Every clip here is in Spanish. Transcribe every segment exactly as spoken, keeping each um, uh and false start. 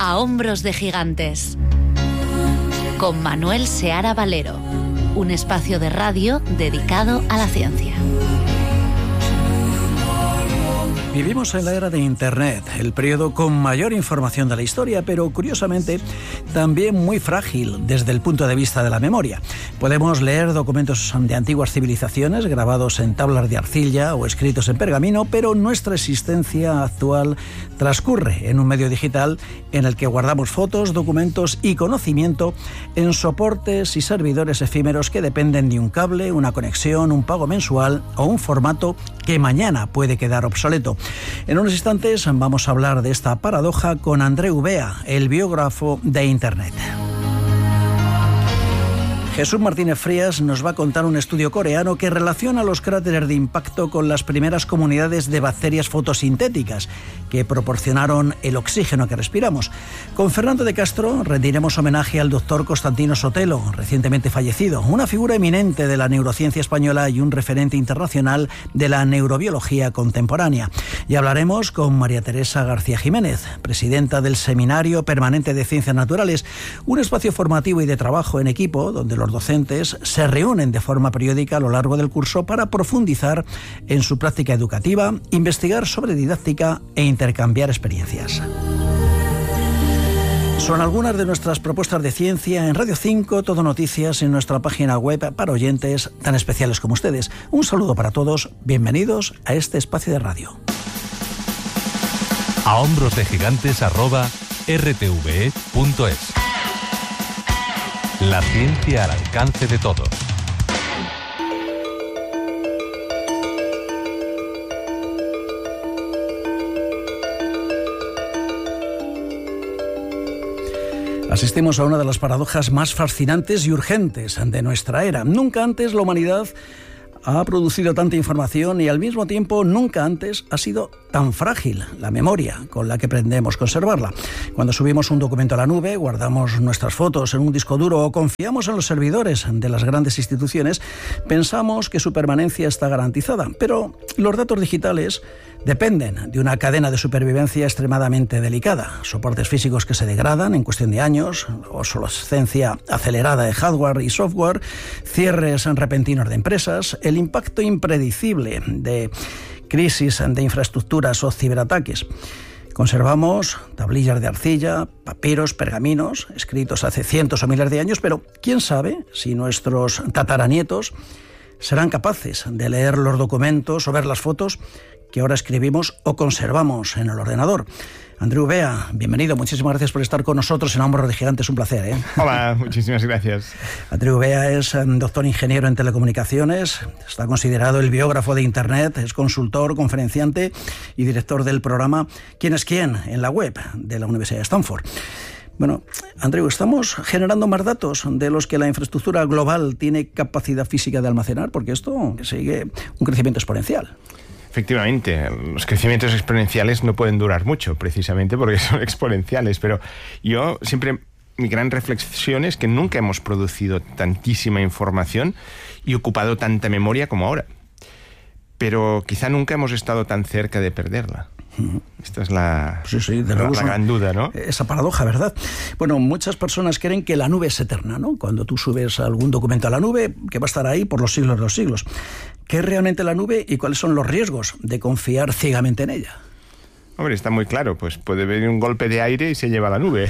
A hombros de gigantes, con Manuel Seara Valero, un espacio de radio dedicado a la ciencia. Vivimos en la era de Internet, el periodo con mayor información de la historia, pero curiosamente también muy frágil desde el punto de vista de la memoria. Podemos leer documentos de antiguas civilizaciones grabados en tablas de arcilla o escritos en pergamino, pero nuestra existencia actual transcurre en un medio digital en el que guardamos fotos, documentos y conocimiento en soportes y servidores efímeros que dependen de un cable, una conexión, un pago mensual o un formato que mañana puede quedar obsoleto. En unos instantes vamos a hablar de esta paradoja con Andreu Bea, el biógrafo de Internet. Jesús Martínez Frías nos va a contar un estudio coreano que relaciona los cráteres de impacto con las primeras comunidades de bacterias fotosintéticas que proporcionaron el oxígeno que respiramos. Con Fernando de Castro rendiremos homenaje al doctor Constantino Sotelo, recientemente fallecido, una figura eminente de la neurociencia española y un referente internacional de la neurobiología contemporánea. Y hablaremos con María Teresa García Jiménez, presidenta del Seminario Permanente de Ciencias Naturales, un espacio formativo y de trabajo en equipo donde los Los docentes se reúnen de forma periódica a lo largo del curso para profundizar en su práctica educativa, investigar sobre didáctica e intercambiar experiencias. Son algunas de nuestras propuestas de ciencia en Radio cinco, Todo Noticias, en nuestra página web para oyentes tan especiales como ustedes. Un saludo para todos, bienvenidos a este espacio de radio. A hombros de gigantes arroba r t v e punto es. La ciencia al alcance de todos. Asistimos a una de las paradojas más fascinantes y urgentes de nuestra era. Nunca antes la humanidad ha producido tanta información y al mismo tiempo nunca antes ha sido tan frágil la memoria con la que pretendemos conservarla. Cuando subimos un documento a la nube, guardamos nuestras fotos en un disco duro o confiamos en los servidores de las grandes instituciones, pensamos que su permanencia está garantizada. Pero los datos digitales dependen de una cadena de supervivencia extremadamente delicada. Soportes físicos que se degradan en cuestión de años, obsolescencia acelerada de hardware y software, cierres repentinos de empresas, el impacto impredecible de crisis de infraestructuras o ciberataques. Conservamos tablillas de arcilla, papiros, pergaminos, escritos hace cientos o miles de años, pero quién sabe si nuestros tataranietos serán capaces de leer los documentos o ver las fotos que ahora escribimos o conservamos en el ordenador. Andreu Bea, bienvenido, muchísimas gracias por estar con nosotros en Hombros de Gigantes, un placer, ¿eh? Hola, muchísimas gracias. Andreu Bea es um, doctor ingeniero en telecomunicaciones, está considerado el biógrafo de Internet, es consultor, conferenciante y director del programa ¿Quién es quién?, en la web de la Universidad de Stanford. Bueno, Andreu, ¿estamos generando más datos de los que la infraestructura global tiene capacidad física de almacenar? Porque esto sigue un crecimiento exponencial. Efectivamente, los crecimientos exponenciales no pueden durar mucho, precisamente porque son exponenciales, pero yo siempre, mi gran reflexión es que nunca hemos producido tantísima información y ocupado tanta memoria como ahora. Pero quizá nunca hemos estado tan cerca de perderla. Esta es la, sí, sí, de la, la gran duda, ¿no? Esa paradoja, ¿verdad? Bueno, muchas personas creen que la nube es eterna, ¿no? Cuando tú subes algún documento a la nube, que va a estar ahí por los siglos de los siglos. ¿Qué es realmente la nube y cuáles son los riesgos de confiar ciegamente en ella? Hombre, está muy claro, pues puede venir un golpe de aire y se lleva la nube.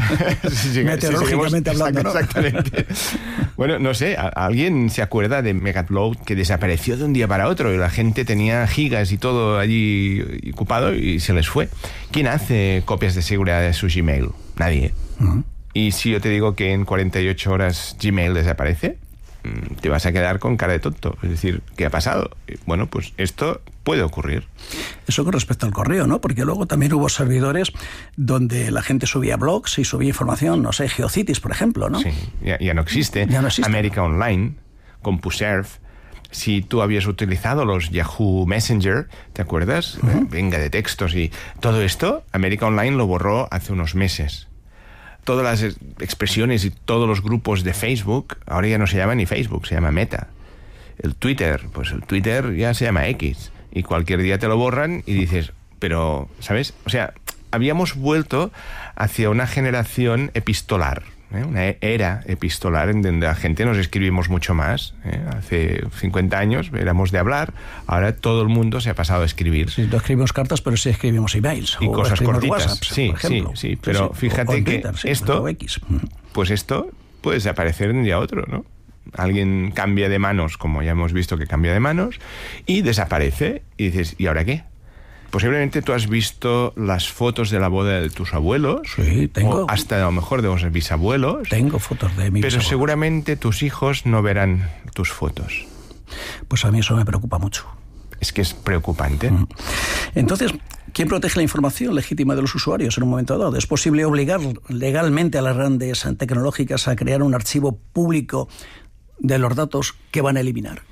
si, Meteorológicamente si hablando, ¿no? Exactamente. Bueno, no sé, ¿alguien se acuerda de Megaupload que desapareció de un día para otro y la gente tenía gigas y todo allí ocupado y se les fue? ¿Quién hace copias de seguridad de su Gmail? Nadie. Uh-huh. Y si yo te digo que en cuarenta y ocho horas Gmail desaparece, te vas a quedar con cara de tonto. Es decir, ¿qué ha pasado? Bueno, pues esto puede ocurrir. Eso con respecto al correo, ¿no? Porque luego también hubo servidores donde la gente subía blogs y subía información, no sé, GeoCities, por ejemplo, ¿no? Sí, ya, ya no existe. Ya no existe. América Online, CompuServe. Si tú habías utilizado los Yahoo Messenger, ¿te acuerdas? Uh-huh. Venga, de textos y todo esto, América Online lo borró hace unos meses. Todas las expresiones y todos los grupos de Facebook, ahora ya no se llama ni Facebook, se llama Meta. El Twitter, pues el Twitter ya se llama X. Y cualquier día te lo borran y dices, pero, ¿sabes? O sea, habíamos vuelto hacia una generación epistolar, ¿eh? Una era epistolar en donde la gente nos escribimos mucho más. ¿eh? Hace cincuenta años éramos de hablar, ahora todo el mundo se ha pasado a escribir. Sí, no escribimos cartas, pero sí escribimos emails. Y o cosas cortitas. WhatsApp, sí, por ejemplo. sí, sí, pero sí, sí. fíjate o, o que Twitter, sí, esto, o X. pues esto puede desaparecer de un día a otro, ¿no? Alguien cambia de manos, como ya hemos visto que cambia de manos, y desaparece, y dices, ¿y ahora qué? Posiblemente tú has visto las fotos de la boda de tus abuelos. Sí, tengo. O hasta a lo mejor de los bisabuelos. Tengo fotos de mi Pero bisabuelo. seguramente tus hijos no verán tus fotos. Pues a mí eso me preocupa mucho. Es que es preocupante. Mm. Entonces, ¿quién protege la información legítima de los usuarios en un momento dado? ¿Es posible obligar legalmente a las grandes tecnológicas a crear un archivo público de los datos que van a eliminar?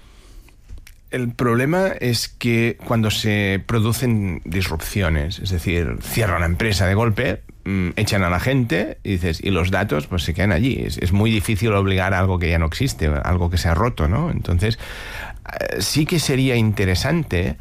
El problema es que cuando se producen disrupciones, es decir, cierra una empresa de golpe, mmm, echan a la gente y dices, y los datos pues se quedan allí. Es, es muy difícil obligar a algo que ya no existe, algo que se ha roto, ¿no? Entonces, eh, sí que sería interesante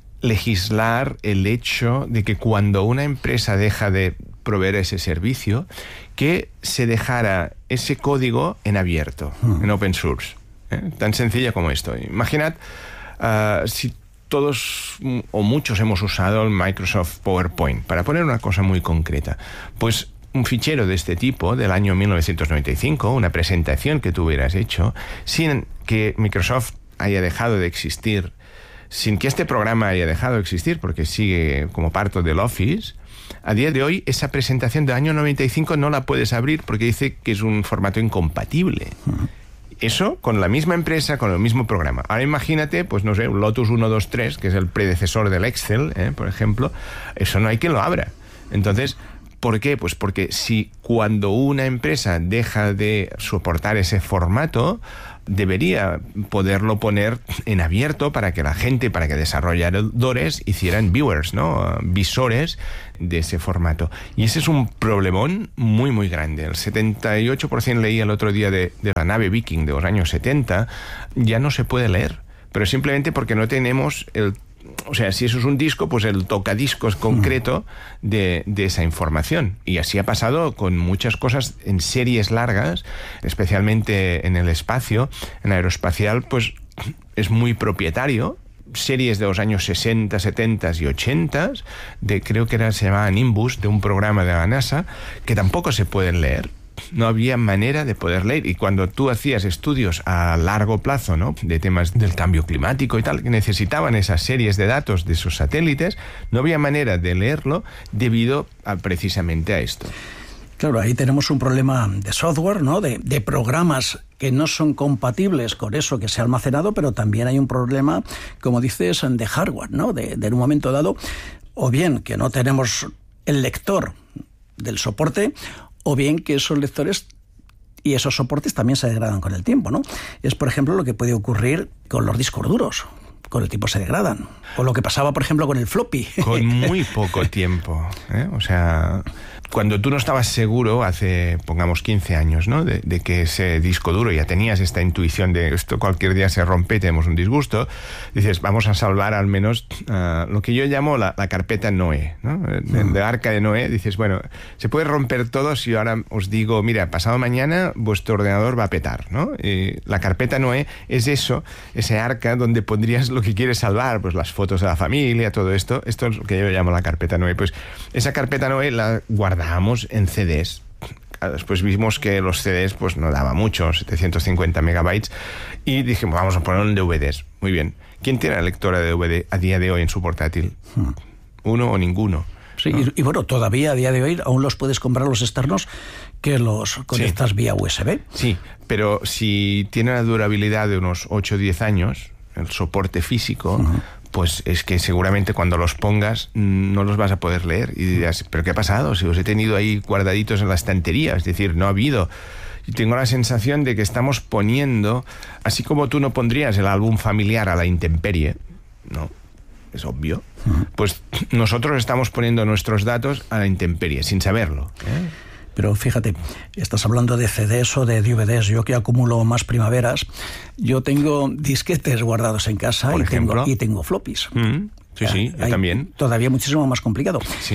legislar el hecho de que cuando una empresa deja de proveer ese servicio, que se dejara ese código en abierto, mm. en open source. ¿eh? Tan sencilla como esto. Imaginad uh, si todos o muchos hemos usado el Microsoft PowerPoint, para poner una cosa muy concreta. Pues un fichero de este tipo, del año mil novecientos noventa y cinco, una presentación que tú hubieras hecho, sin que Microsoft haya dejado de existir, sin que este programa haya dejado de existir, porque sigue como parte del Office, a día de hoy esa presentación del año noventa y cinco no la puedes abrir porque dice que es un formato incompatible. Uh-huh. Eso con la misma empresa, con el mismo programa. Ahora imagínate, pues no sé, un Lotus ciento veintitrés, que es el predecesor del Excel, ¿eh? por ejemplo, eso no hay quien lo abra. Entonces, ¿por qué? Pues porque si cuando una empresa deja de soportar ese formato, debería poderlo poner en abierto para que la gente, para que desarrolladores hicieran viewers, ¿no? Visores de ese formato. Y ese es un problemón muy, muy grande. El setenta y ocho por ciento leí el otro día de, de la nave Viking de los años setenta, ya no se puede leer, pero simplemente porque no tenemos el... O sea, si eso es un disco, pues el tocadiscos concreto de, de esa información. Y así ha pasado con muchas cosas en series largas, especialmente en el espacio, en aeroespacial, pues es muy propietario. Series de los años sesenta, setenta y ochenta, de, creo que era, se llamaba Nimbus, de un programa de la NASA, que tampoco se pueden leer. No había manera de poder leer. Y cuando tú hacías estudios a largo plazo, ¿no?, de temas del cambio climático y tal, que necesitaban esas series de datos de esos satélites, no había manera de leerlo debido a, precisamente a esto. Claro, ahí tenemos un problema de software, ¿no?, de, de programas que no son compatibles con eso que se ha almacenado, pero también hay un problema, como dices, de hardware, ¿no?, de, de en un momento dado, o bien que no tenemos el lector del soporte, o bien que esos lectores y esos soportes también se degradan con el tiempo, ¿no? Es, por ejemplo, lo que puede ocurrir con los discos duros. Con el tiempo se degradan. O lo que pasaba, por ejemplo, con el floppy. Con muy poco tiempo, ¿eh? O sea, cuando tú no estabas seguro hace, pongamos, quince años, ¿no?, de, de que ese disco duro, ya tenías esta intuición de esto cualquier día se rompe y tenemos un disgusto, dices, vamos a salvar al menos uh, lo que yo llamo la, la carpeta Noé, ¿no? De, de arca de Noé. Dices, bueno, se puede romper todo si ahora os digo, mira, pasado mañana vuestro ordenador va a petar, ¿no? Y la carpeta Noé es eso, ese arca donde pondrías lo que quieres salvar, pues las fotos de la familia, todo esto. Esto es lo que yo llamo la carpeta Noé. Pues esa carpeta Noé la guardábamos en C Ds. Después vimos que los C Ds pues no daba mucho, setecientos cincuenta megabytes, y dijimos, vamos a poner un D V Ds. Muy bien. ¿Quién tiene la lectora de D V D a día de hoy en su portátil? Hmm. ¿Uno o ninguno? Sí, ¿no? y, y bueno, todavía a día de hoy aún los puedes comprar los externos que los conectas sí. vía U S B. Sí, pero si tiene una durabilidad de unos ocho o diez años, el soporte físico, uh-huh. pues es que seguramente cuando los pongas no los vas a poder leer. Y dirás, ¿pero qué ha pasado? Si los he tenido ahí guardaditos en la estantería. Es decir, no ha habido... Y tengo la sensación de que estamos poniendo, así como tú no pondrías el álbum familiar a la intemperie, ¿no? Es obvio. Uh-huh. Pues nosotros estamos poniendo nuestros datos a la intemperie, sin saberlo, ¿eh? Pero fíjate, estás hablando de C Ds o de D V Ds. Yo que acumulo más primaveras, yo tengo disquetes guardados en casa y tengo, y tengo floppies. Mm, sí, sí, yo Hay también. Todavía muchísimo más complicado. Sí.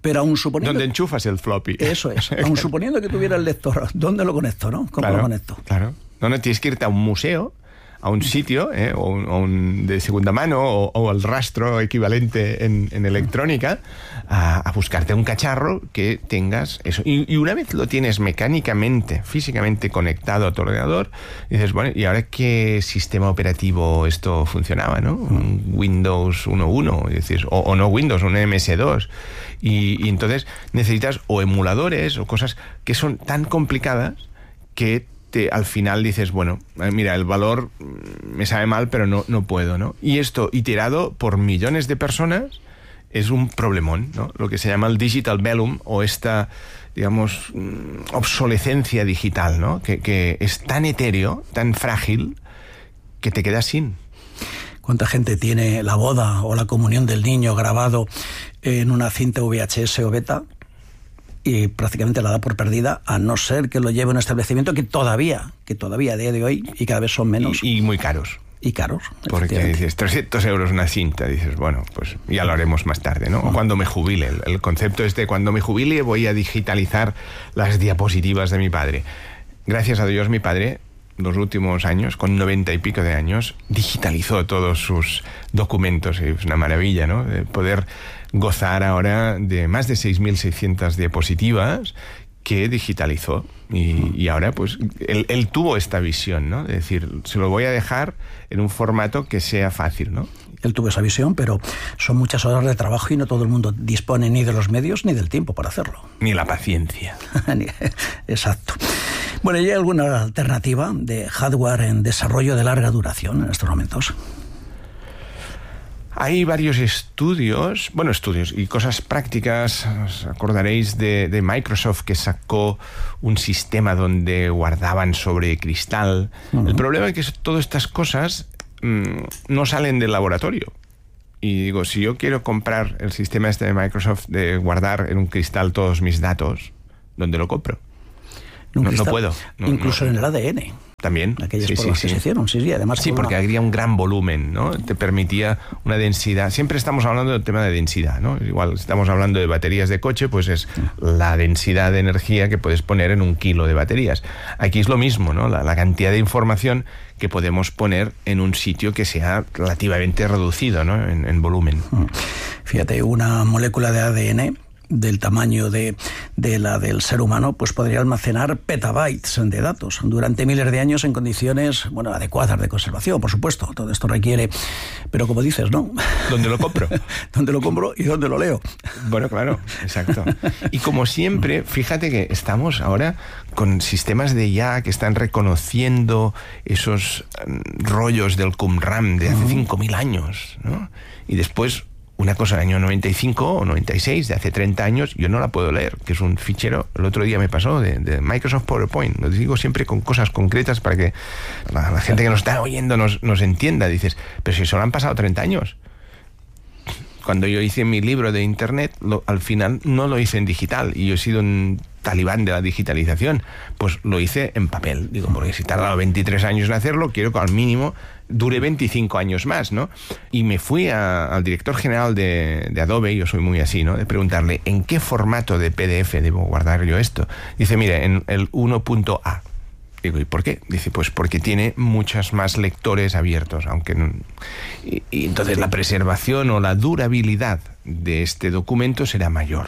Pero aún suponiendo... ¿Dónde enchufas el floppy? Eso es. Aún suponiendo que tuviera el lector, ¿dónde lo conecto, no? ¿Cómo claro, lo conecto? Claro. No, no, tienes que irte a un museo, a un sitio, ¿eh? o, un, o un de segunda mano, o, o el rastro equivalente en, en electrónica, a, a buscarte un cacharro que tengas eso. Y, y una vez lo tienes mecánicamente, físicamente conectado a tu ordenador, dices, bueno, ¿y ahora qué sistema operativo esto funcionaba, no? Un Windows uno punto uno, es decir, o, o no Windows, un eme ese dos. Y, y entonces necesitas o emuladores o cosas que son tan complicadas que te, al final dices, bueno, mira, el valor me sabe mal, pero no, no puedo, ¿no? Y esto, iterado por millones de personas, es un problemón, ¿no? Lo que se llama el digital velum, o esta, digamos, obsolescencia digital, ¿no? Que, que es tan etéreo, tan frágil, que te quedas sin. ¿Cuánta gente tiene la boda o la comunión del niño grabado en una cinta V H S o beta y prácticamente la da por perdida, a no ser que lo lleve a un establecimiento que todavía, que todavía a día de hoy, y cada vez son menos... Y, y muy caros. Y caros. Porque dices, trescientos euros una cinta, dices, bueno, pues ya lo haremos más tarde, ¿no? O cuando me jubile. El, el concepto es de cuando me jubile voy a digitalizar las diapositivas de mi padre. Gracias a Dios, mi padre, los últimos años, con noventa y pico de años, digitalizó todos sus documentos. Y es una maravilla, ¿no? De poder gozar ahora de más de seis mil seiscientas diapositivas que digitalizó. Y, y ahora, pues, él, él tuvo esta visión, ¿no? De decir, se lo voy a dejar en un formato que sea fácil, ¿no? Él tuvo esa visión, pero son muchas horas de trabajo y no todo el mundo dispone ni de los medios ni del tiempo para hacerlo. Ni la paciencia. Exacto. Bueno, ¿y hay alguna alternativa de hardware en desarrollo de larga duración en estos momentos? Hay varios estudios, bueno, estudios y cosas prácticas. Os acordaréis de, de Microsoft, que sacó un sistema donde guardaban sobre cristal. Uh-huh. El problema es que todas estas cosas mmm, no salen del laboratorio. Y digo, si yo quiero comprar el sistema este de Microsoft de guardar en un cristal todos mis datos, ¿dónde lo compro? No, no puedo. No, incluso no. en el A D N. También. Aquellas sí, pruebas sí, que sí. se hicieron, sí, sí. Además, sí, porque una... habría un gran volumen, ¿no? Te permitía una densidad. Siempre estamos hablando del tema de densidad, ¿no? Igual estamos hablando de baterías de coche, pues es la densidad de energía que puedes poner en un kilo de baterías. Aquí es lo mismo, ¿no? La, la cantidad de información que podemos poner en un sitio que sea relativamente reducido, ¿no? En, en volumen. Fíjate, una molécula de A D N del tamaño de, de la del ser humano, pues podría almacenar petabytes de datos durante miles de años en condiciones, bueno, adecuadas de conservación, por supuesto. Todo esto requiere, pero como dices, ¿no? ¿Dónde lo compro? ¿Dónde lo compro y dónde lo leo? Bueno, claro, exacto. Y como siempre, fíjate que estamos ahora con sistemas de I A que están reconociendo esos um, rollos del Qumran de hace cinco mil años, ¿no? Y después una cosa del año noventa y cinco o noventa y seis, de hace treinta años, yo no la puedo leer, que es un fichero, el otro día me pasó, de, de Microsoft PowerPoint. Lo digo siempre con cosas concretas para que la, la gente que nos está oyendo nos, nos entienda. Dices, pero si solo han pasado treinta años. Cuando yo hice mi libro de Internet, lo, al final no lo hice en digital, y yo he sido un talibán de la digitalización, pues lo hice en papel. Digo, porque si he tardado veintitrés años en hacerlo, quiero que al mínimo dure veinticinco años más, ¿no? Y me fui a, al director general de, de Adobe, yo soy muy así, ¿no? De preguntarle, ¿en qué formato de P D F debo guardar yo esto? Dice, mire, en el uno punto A. Digo, ¿y por qué? Dice, pues porque tiene muchos más lectores abiertos, aunque no... y, y entonces la preservación o la durabilidad de este documento será mayor.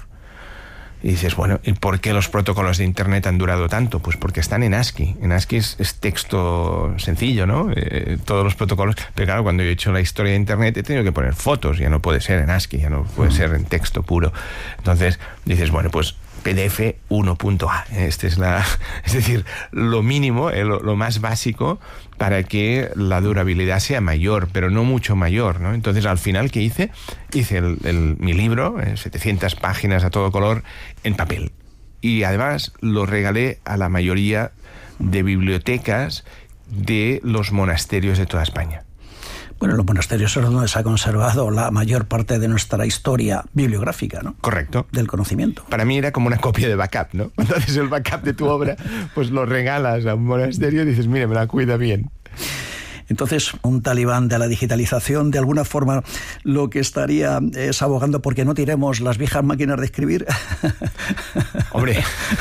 Y dices, bueno, ¿y por qué los protocolos de Internet han durado tanto? Pues porque están en ASCII. En ASCII es, es texto sencillo, ¿no? Eh, todos los protocolos. Pero claro, cuando yo he hecho la historia de Internet he tenido que poner fotos. Ya no puede ser en ASCII, ya no puede ser en texto puro. Entonces dices, bueno, pues P D F uno punto A. Este es la, es decir, lo mínimo, eh, lo, lo más básico para que la durabilidad sea mayor, pero no mucho mayor, ¿no? Entonces, al final, ¿qué hice? Hice el, el, mi libro, eh, setecientas páginas a todo color, en papel. Y además lo regalé a la mayoría de bibliotecas de los monasterios de toda España. Bueno, los monasterios es donde se ha conservado la mayor parte de nuestra historia bibliográfica, ¿no? Correcto. Del conocimiento. Para mí era como una copia de backup, ¿no? Entonces el backup de tu obra, pues lo regalas a un monasterio y dices, mire, me la cuida bien. Entonces, un talibán de la digitalización, de alguna forma, lo que estaría es abogando porque no tiremos las viejas máquinas de escribir. Hombre,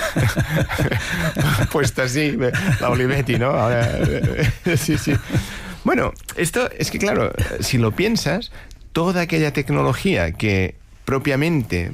pues así, la Olivetti, ¿no? Ahora, sí, sí. Bueno, esto es que, claro, si lo piensas, toda aquella tecnología que propiamente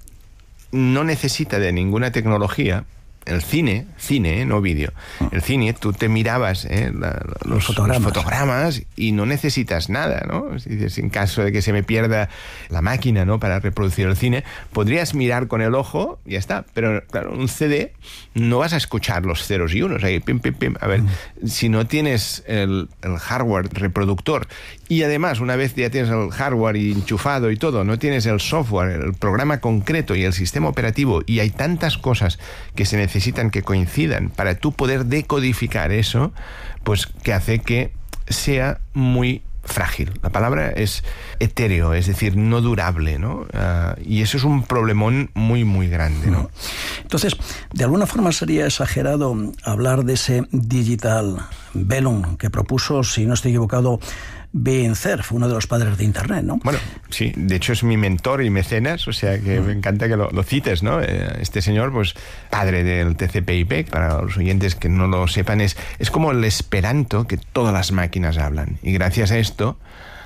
no necesita de ninguna tecnología, el cine, cine, ¿eh? No vídeo. El cine, tú te mirabas ¿eh? La, los, los, fotogramas. los fotogramas y no necesitas nada, ¿no? Si dices, en caso de que se me pierda la máquina, ¿no? Para reproducir el cine, podrías mirar con el ojo y ya está. Pero, claro, un C D no vas a escuchar los ceros y unos. Ahí, pim, pim, pim. A ver, mm. si no tienes el, el hardware reproductor y además, una vez ya tienes el hardware enchufado y todo, no tienes el software, el programa concreto y el sistema operativo, y hay tantas cosas que se necesitan que coincidan para tú poder decodificar eso, pues que hace que sea muy frágil. La palabra es etéreo, es decir, no durable, ¿no? Uh, y eso es un problemón muy, muy grande, ¿no? Entonces, de alguna forma sería exagerado hablar de ese digital vellum que propuso, si no estoy equivocado, Ben Cerf, uno de los padres de Internet, ¿no? Bueno, sí, de hecho es mi mentor y mecenas, o sea que mm. me encanta que lo, lo cites, ¿no? Este señor, pues, padre del T C P I P, para los oyentes que no lo sepan, es, es como el esperanto que todas las máquinas hablan. Y gracias a esto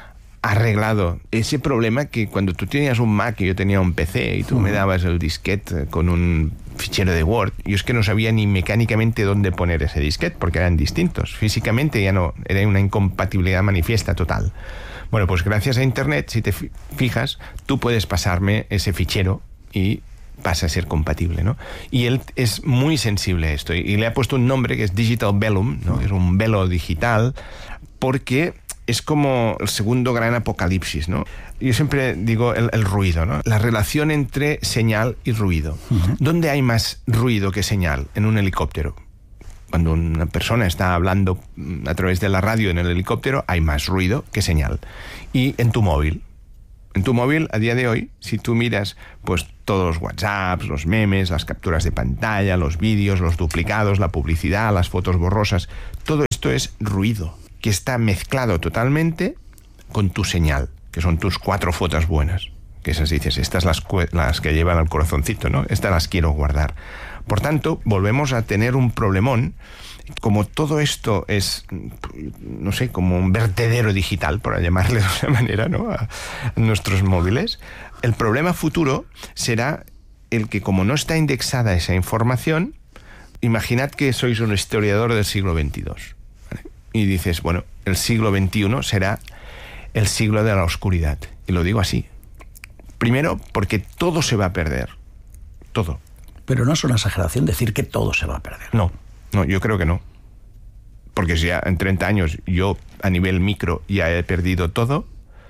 ha arreglado ese problema que cuando tú tenías un Mac y yo tenía un P C y tú mm. me dabas el disquete con un fichero de Word, yo es que no sabía ni mecánicamente dónde poner ese disquete porque eran distintos. Físicamente ya no, era una incompatibilidad manifiesta total. Bueno, pues gracias a Internet, si te fijas, tú puedes pasarme ese fichero y pasa a ser compatible, ¿no? Y él es muy sensible a esto y, y le ha puesto un nombre que es Digital Vellum, ¿no? Es un velo digital porque es como el segundo gran apocalipsis, ¿no? Yo siempre digo el, el ruido, ¿no? La relación entre señal y ruido. Uh-huh. ¿Dónde hay más ruido que señal? En un helicóptero. Cuando una persona está hablando a través de la radio en el helicóptero, hay más ruido que señal. Y en tu móvil. En tu móvil, a día de hoy, si tú miras pues todos los WhatsApps, los memes, las capturas de pantalla, los vídeos, los duplicados, la publicidad, las fotos borrosas, todo esto es ruido que está mezclado totalmente con tu señal, que son tus cuatro fotos buenas. Que esas dices, estas las, las que llevan al corazoncito, ¿no? Estas las quiero guardar. Por tanto, volvemos a tener un problemón. Como todo esto es, no sé, como un vertedero digital, por llamarle de una manera, ¿no? A nuestros móviles, el problema futuro será el que, como no está indexada esa información, imaginad que sois un historiador del siglo veintidós, ¿vale? Y dices, bueno, el siglo veintiuno será el siglo de la oscuridad. Y lo digo así. Primero, porque todo se va a perder. Todo. Pero no es una exageración decir que todo se va a perder. No, no, yo creo que no. Porque si ya en treinta años yo a nivel micro ya he perdido todo,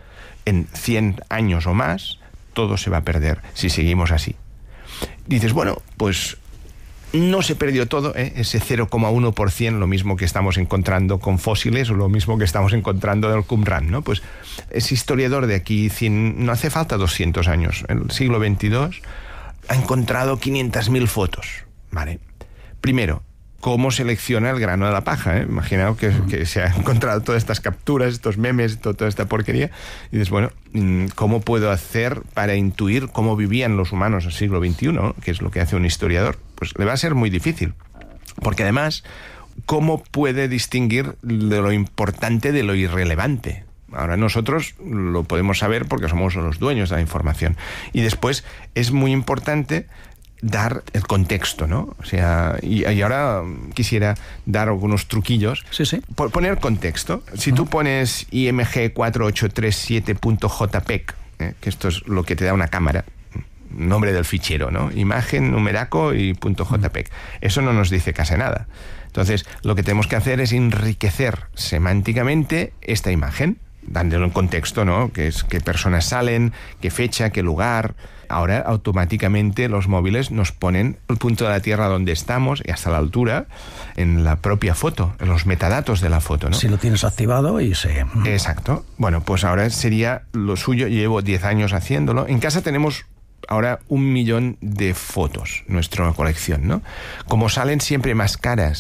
en cien años o más, todo se va a perder si seguimos así. Dices, bueno, pues no se perdió todo, ¿eh? Ese cero coma uno por ciento, lo mismo que estamos encontrando con fósiles o lo mismo que estamos encontrando del Qumran, ¿no? Pues ese historiador de aquí, cien, no hace falta doscientos años, en el siglo veintidós ha encontrado quinientas mil fotos, ¿vale? Primero, ¿cómo selecciona el grano de la paja? ¿eh? Imaginaos que, que se han encontrado todas estas capturas, estos memes, todo, toda esta porquería. Y dices, bueno, ¿cómo puedo hacer para intuir cómo vivían los humanos en el siglo veintiuno? Que es lo que hace un historiador. Pues le va a ser muy difícil. Porque además, ¿cómo puede distinguir de lo importante de lo irrelevante? Ahora nosotros lo podemos saber porque somos los dueños de la información. Y después es muy importante dar el contexto, ¿no? O sea, y, y ahora quisiera dar algunos truquillos. Sí, sí. Por poner contexto. Si uh-huh. tú pones I M G cuatro ocho tres siete punto J P E G, ¿eh? que esto es lo que te da una cámara, nombre del fichero, ¿no? Imagen, numeraco y punto J P E G. Eso no nos dice casi nada. Entonces, lo que tenemos que hacer es enriquecer semánticamente esta imagen, dándole un contexto, ¿no? Que es qué personas salen, qué fecha, qué lugar. Ahora automáticamente los móviles nos ponen el punto de la Tierra donde estamos y hasta la altura en la propia foto, en los metadatos de la foto, ¿no? Si lo tienes activado y se... Exacto. Bueno, pues ahora sería lo suyo. Llevo diez años haciéndolo. En casa tenemos ahora un millón de fotos, nuestra colección, ¿no? Como salen siempre más caras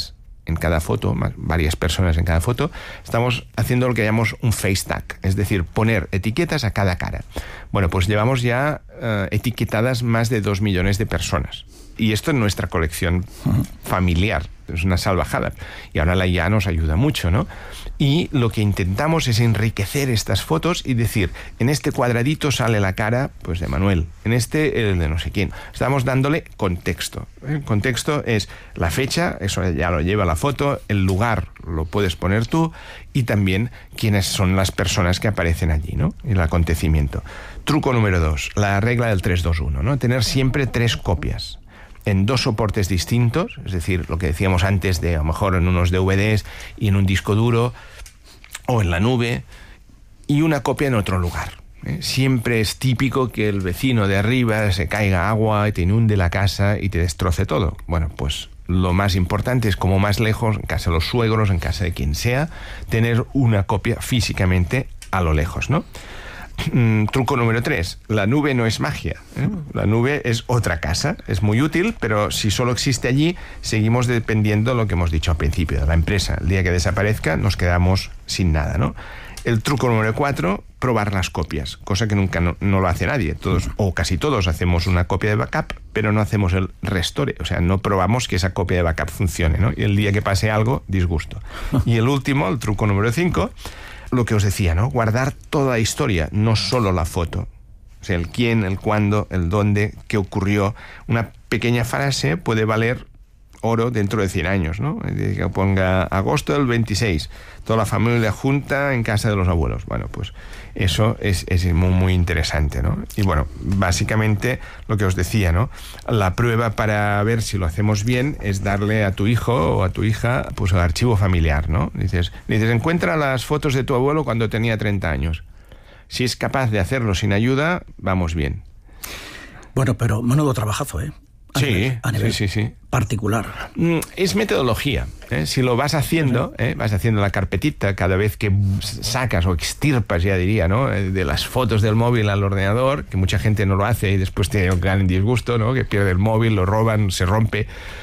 en cada foto, varias personas en cada foto, estamos haciendo lo que llamamos un face tag, es decir, poner etiquetas a cada cara. Bueno, pues llevamos ya uh, etiquetadas más de dos millones de personas. Y esto en nuestra colección familiar. Es una salvajada. Y ahora la I A nos ayuda mucho, ¿no? Y lo que intentamos es enriquecer estas fotos y decir, en este cuadradito sale la cara, pues, de Manuel, en este el de no sé quién. Estamos dándole contexto. El contexto es la fecha, eso ya lo lleva la foto, el lugar lo puedes poner tú, y también quiénes son las personas que aparecen allí, ¿no? El acontecimiento. Truco número dos, la regla del tres dos uno, ¿no? Tener siempre tres copias en dos soportes distintos, es decir, lo que decíamos antes de a lo mejor en unos D V Ds y en un disco duro o en la nube, y una copia en otro lugar. ¿eh? Siempre es típico que el vecino de arriba se caiga agua y te inunde la casa y te destroce todo. Bueno, pues lo más importante es, como más lejos, en casa de los suegros, en casa de quien sea, tener una copia físicamente a lo lejos, ¿no? Mm, truco número tres, la nube no es magia, ¿eh? La nube es otra casa, es muy útil, pero si solo existe allí, seguimos dependiendo de lo que hemos dicho al principio, de la empresa. El día que desaparezca, nos quedamos sin nada, ¿no? El truco número cuatro, probar las copias, cosa que nunca no, no lo hace nadie. Todos, o casi todos, hacemos una copia de backup, pero no hacemos el restore, o sea, no probamos que esa copia de backup funcione, ¿no? Y el día que pase algo, disgusto. Y el último, el truco número cinco, lo que os decía, ¿no? Guardar toda la historia, no solo la foto. O sea, el quién, el cuándo, el dónde, qué ocurrió. Una pequeña frase puede valer oro dentro de cien años, ¿no? Que ponga agosto del veintiséis, toda la familia junta en casa de los abuelos. Bueno, pues eso es, es muy, muy interesante, ¿no? Y bueno, básicamente lo que os decía, ¿no? La prueba para ver si lo hacemos bien es darle a tu hijo o a tu hija, pues, el archivo familiar, ¿no? Dices, dices, encuentra las fotos de tu abuelo cuando tenía treinta años. Si es capaz de hacerlo sin ayuda, vamos bien. Bueno, pero menudo trabajazo, ¿eh? A sí, nivel, a nivel sí, sí, sí. particular. Es metodología. ¿eh? Si lo vas haciendo, ¿eh? vas haciendo la carpetita cada vez que sacas o extirpas, ya diría, ¿no? de las fotos del móvil al ordenador, que mucha gente no lo hace y después tiene un gran disgusto, ¿no? Que pierde el móvil, lo roban, se rompe.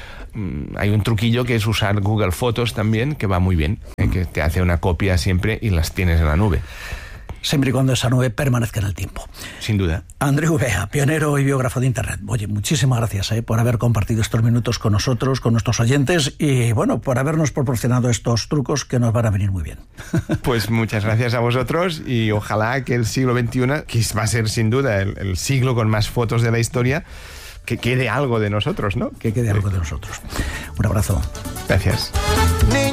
Hay un truquillo que es usar Google Fotos también, que va muy bien, ¿eh? que te hace una copia siempre y las tienes en la nube. Siempre y cuando esa nube permanezca en el tiempo. Sin duda. Andreu Bea, pionero y biógrafo de Internet. Oye, muchísimas gracias eh, por haber compartido estos minutos con nosotros, con nuestros oyentes, y bueno, por habernos proporcionado estos trucos que nos van a venir muy bien. Pues muchas gracias a vosotros, y ojalá que el siglo veintiuno, que va a ser sin duda el, el siglo con más fotos de la historia, que quede algo de nosotros, ¿no? Que quede algo de nosotros. Un abrazo. Gracias.